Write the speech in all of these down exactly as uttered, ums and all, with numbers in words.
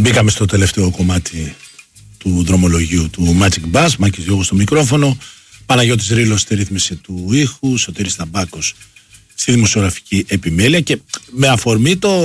Μπήκαμε στο τελευταίο κομμάτι του δρομολογίου του Magic Bass. Μάκης Γιώργος στο μικρόφωνο, Παναγιώτης Ρήλος στη ρύθμιση του ήχου, Σωτήρης Ταμπάκος στη δημοσιογραφική επιμέλεια. Και με αφορμή το,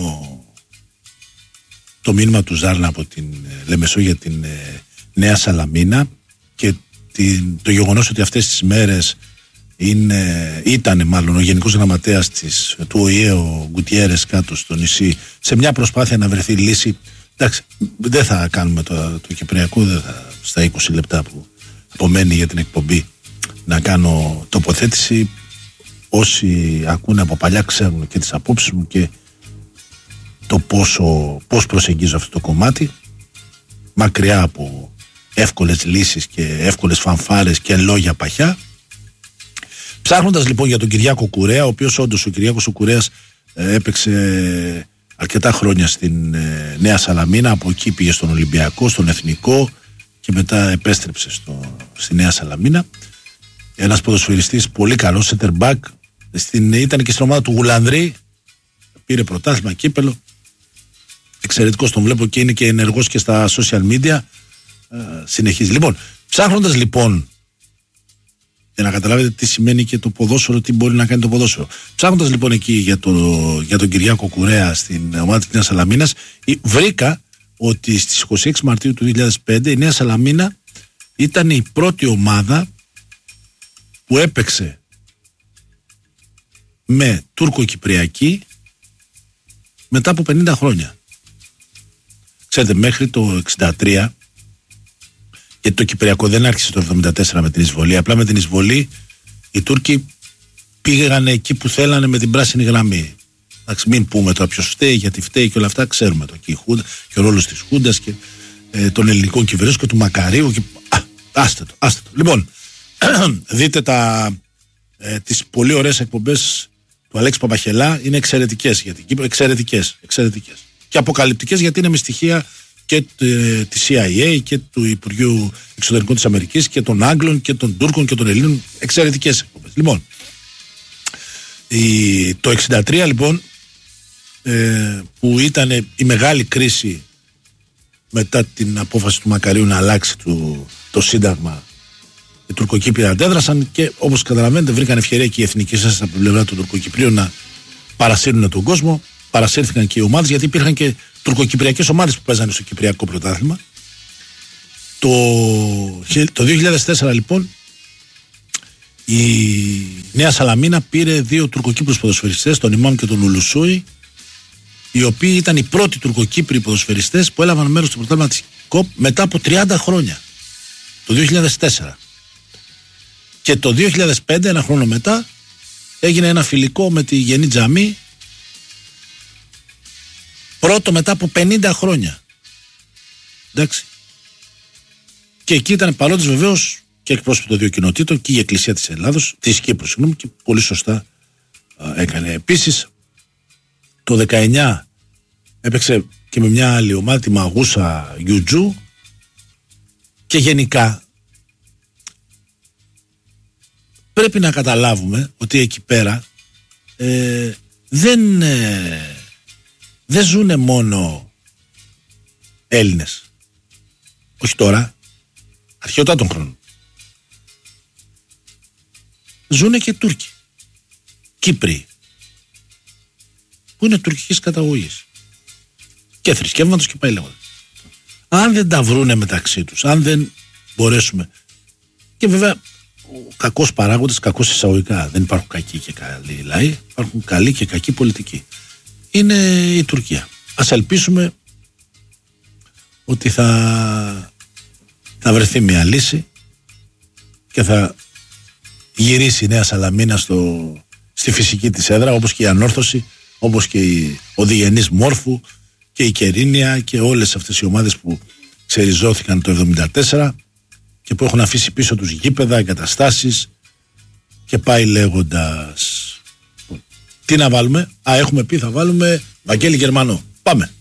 το μήνυμα του Ζάρνα από την Λεμεσό για την ε, Νέα Σαλαμίνα και την, το γεγονός ότι αυτές τις μέρες είναι, ήταν μάλλον ο Γενικός Γραμματέας της, του ΟΗΕ, ο Γκουτιέρες, κάτω στο νησί, σε μια προσπάθεια να βρεθεί λύση. Εντάξει, δεν θα κάνουμε το, το Κυπριακό, δεν θα, στα είκοσι λεπτά που απομένει για την εκπομπή να κάνω τοποθέτηση. Όσοι ακούνε από παλιά ξέρουν και τις απόψεις μου και το πόσο, πώς προσεγγίζω αυτό το κομμάτι, μακριά από εύκολες λύσεις και εύκολες φανφάρες και λόγια παχιά. Ψάχνοντας λοιπόν για τον Κυριάκο Κουρέα, ο οποίος όντως ο Κυριάκος ο Κουρέας ε, έπαιξε αρκετά χρόνια στην ε, Νέα Σαλαμίνα, από εκεί πήγε στον Ολυμπιακό, στον Εθνικό και μετά επέστρεψε στο, στη Νέα Σαλαμίνα. Ένας ποδοσφαιριστής πολύ καλός, center back, στην, ήταν και στην ομάδα του Γουλανδρή, πήρε πρωτάθλημα, κύπελο, εξαιρετικός, τον βλέπω και είναι και ενεργός και στα social media, ε, συνεχίζει. Λοιπόν, ψάχνοντας λοιπόν για να καταλάβετε τι σημαίνει και το ποδόσφαιρο, τι μπορεί να κάνει το ποδόσφαιρο. Ψάχνοντας λοιπόν εκεί για, το, για τον Κυριάκο Κουρέα στην ομάδα της Νέας Σαλαμίνας, βρήκα ότι στις είκοσι έξι Μαρτίου του δύο χιλιάδες πέντε η Νέα Σαλαμίνα ήταν η πρώτη ομάδα που έπαιξε με Τούρκο-Κυπριακή μετά από πενήντα χρόνια. Ξέρετε, μέχρι το εξήντα τρία, γιατί το Κυπριακό δεν άρχισε το εβδομήντα τέσσερα με την εισβολή, απλά με την εισβολή οι Τούρκοι πήγαν εκεί που θέλανε με την πράσινη γραμμή. Εντάξει, μην πούμε τώρα ποιος φταίει, γιατί φταίει και όλα αυτά, ξέρουμε το. Και, η Χούντα, και ο ρόλος της Χούντας και ε, των ελληνικών κυβερνήσεων και του Μακαρίου. Και, α, άστε το, άστε το. Λοιπόν, δείτε τα, ε, τις πολύ ωραίες εκπομπές του Αλέξη Παπαχελά, είναι εξαιρετικές για την Κύπρο, εξαιρετικές, εξαιρετικές. Και αποκαλυπτικές γιατί είναι με στοιχεία και τη σι άι έι και του Υπουργείου Εξωτερικών της Αμερικής και των Άγγλων και των Τούρκων και των Ελλήνων, εξαιρετικές εκπομπές. Λοιπόν, η, το εξήντα τρία λοιπόν, ε, που ήταν η μεγάλη κρίση μετά την απόφαση του Μακαρίου να αλλάξει του, το Σύνταγμα, οι Τουρκοκύπριοι αντέδρασαν και όπως καταλαβαίνετε βρήκαν ευκαιρία και οι εθνικές σας από την πλευρά των Τουρκοκυπρίων να παρασύρουν τον κόσμο. Παρασύρθηκαν και οι ομάδες, γιατί υπήρχαν και τουρκοκυπριακές ομάδες που παίζανε στο Κυπριακό πρωτάθλημα. Το, το δύο χιλιάδες τέσσερα λοιπόν η Νέα Σαλαμίνα πήρε δύο τουρκοκύπριους ποδοσφαιριστές, τον Ιμάμ και τον Ουλουσούι, οι οποίοι ήταν οι πρώτοι τουρκοκύπριοι ποδοσφαιριστές που έλαβαν μέρος στο πρωτάθλημα της ΚΟΠ μετά από τριάντα χρόνια, το δύο χιλιάδες τέσσερα. Και το δύο χιλιάδες πέντε, ένα χρόνο μετά, έγινε ένα φιλικό με τη Γενή Τζαμί, πρώτο μετά από πενήντα χρόνια. Εντάξει. Και εκεί ήταν παρόντες βεβαίως και εκπρόσωποι των δύο κοινοτήτων και η Εκκλησία της Ελλάδος, της Κύπρου, συγγνώμη, και πολύ σωστά α, έκανε. Επίσης, το δεκαεννιά έπαιξε και με μια άλλη ομάδα, τη Μαγούσα Γιουτζού, και γενικά πρέπει να καταλάβουμε ότι εκεί πέρα ε, δεν... Ε, δεν ζουνε μόνο Έλληνες. Όχι τώρα, αρχαιοτά των χρόνων. Ζουνε και Τούρκοι, Κύπροι, που είναι τουρκικής καταγωγής και θρησκεύματος και πάει λέγοντας. Αν δεν τα βρούνε μεταξύ τους, αν δεν μπορέσουμε, και βέβαια ο κακός παράγοντας, κακός εισαγωγικά, δεν υπάρχουν κακοί και καλοί λαοί, υπάρχουν καλοί και κακοί πολιτικοί, είναι η Τουρκία. Ας ελπίσουμε ότι θα, θα βρεθεί μια λύση και θα γυρίσει η Νέα Σαλαμίνα στο, στη φυσική της έδρα, όπως και η Ανόρθωση, όπως και η, ο Διγενής Μόρφου και η Κερίνια και όλες αυτές οι ομάδες που ξεριζώθηκαν το εβδομήντα τέσσερα και που έχουν αφήσει πίσω τους γήπεδα, εγκαταστάσεις και πάει λέγοντας. Τι να βάλουμε? Α, έχουμε πει θα βάλουμε Βαγγέλη Γερμανό. Πάμε.